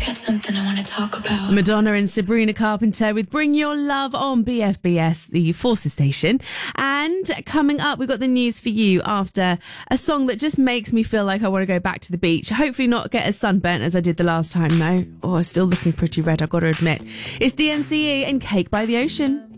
something I want to talk about. Madonna and Sabrina Carpenter with Bring Your Love on BFBS, the Forces station. And coming up, we've got the news for you after a song that just makes me feel like I want to go back to the beach. Hopefully not get as sunburnt as I did the last time, though. Oh, still looking pretty red, I've got to admit. It's DNCE and Cake by the Ocean.